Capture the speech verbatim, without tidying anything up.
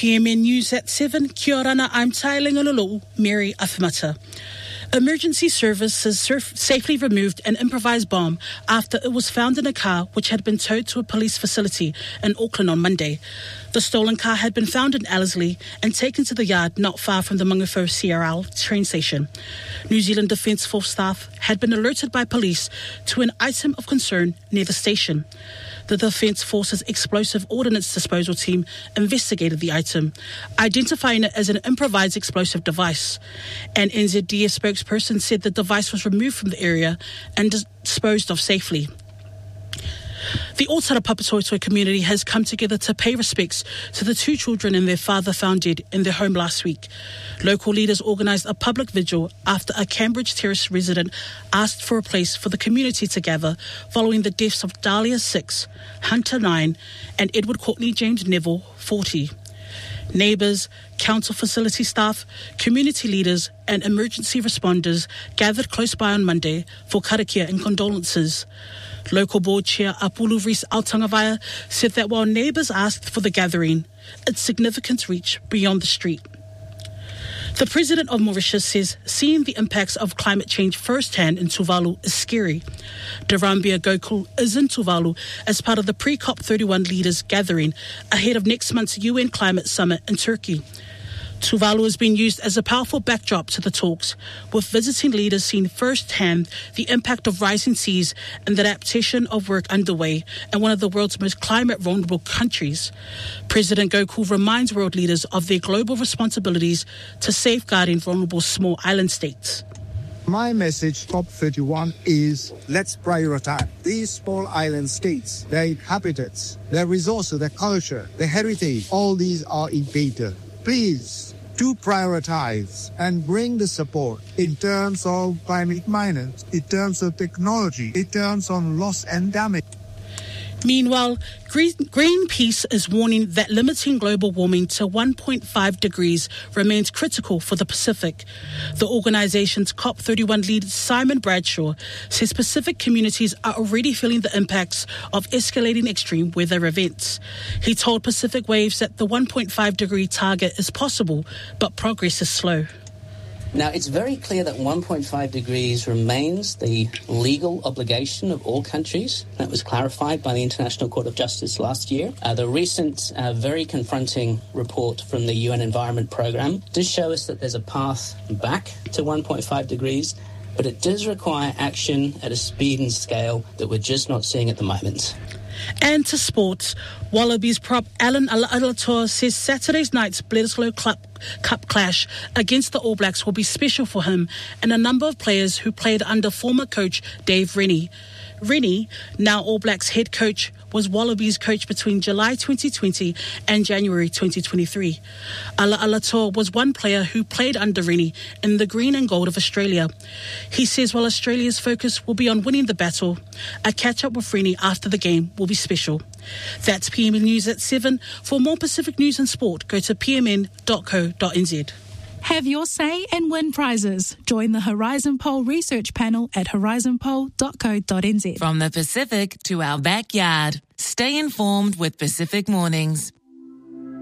P M N News at seven. Kia orana, I'm Tai Lingalulu, Mary Afimata. Emergency services surf- safely removed an improvised bomb after it was found in a car which had been towed to a police facility in Auckland on Monday. The stolen car had been found in Ellerslie and taken to the yard not far from the Mangawhau C R L train station. New Zealand Defence Force staff had been alerted by police to an item of concern near the station. The Defence Force's explosive ordnance disposal team investigated the item, identifying it as an improvised explosive device. An N Z D S spokesperson said the device was removed from the area and disposed of safely. The Otara Papatoetoe community has come together to pay respects to the two children and their father found dead in their home last week. Local leaders organised a public vigil after a Cambridge Terrace resident asked for a place for the community to gather following the deaths of Dahlia six, Hunter nine and Edward Courtney James Neville forty. Neighbours, council facility staff, community leaders and emergency responders gathered close by on Monday for karakia and condolences. Local board chair Apulu Rees Altangawaya said that while neighbours asked for the gathering, its significance reached beyond the street. The President of Mauritius says seeing the impacts of climate change firsthand in Tuvalu is scary. Durrambia Gokul is in Tuvalu as part of the pre-COP thirty-one leaders gathering ahead of next month's U N Climate Summit in Turkey. Tuvalu has been used as a powerful backdrop to the talks, with visiting leaders seeing firsthand the impact of rising seas and the adaptation of work underway in one of the world's most climate-vulnerable countries. President Gokul reminds world leaders of their global responsibilities to safeguarding vulnerable small island states. My message, COP thirty-one, is let's prioritize these small island states, their habitats, their resources, their culture, their heritage. All these are invaded. Please do prioritize and bring the support in terms of climate minus, in terms of technology, in terms of loss and damage. Meanwhile, Greenpeace is warning that limiting global warming to one point five degrees remains critical for the Pacific. The organisation's COP thirty-one leader Simon Bradshaw says Pacific communities are already feeling the impacts of escalating extreme weather events. He told Pacific Waves that the one point five degree target is possible, but progress is slow. Now, it's very clear that one point five degrees remains the legal obligation of all countries. That was clarified by the International Court of Justice last year. Uh, the recent, uh, very confronting report from the U N Environment Programme does show us that there's a path back to one point five degrees, but it does require action at a speed and scale that we're just not seeing at the moment. And to sports, Wallabies prop Alan Alatoa says Saturday's night's Bledisloe Club Cup clash against the All Blacks will be special for him and a number of players who played under former coach Dave Rennie. Rennie, now All Blacks head coach, was Wallabies coach between July twenty twenty and January twenty twenty-three. Ala Alatoa was one player who played under Rennie in the green and gold of Australia. He says while Australia's focus will be on winning the battle, a catch-up with Rennie after the game will be special. That's P M N News at seven. For more Pacific news and sport, go to p m n dot co dot n z. Have your say and win prizes. Join the Horizon Poll research panel at horizon poll dot co dot n z. From the Pacific to our backyard, stay informed with Pacific Mornings.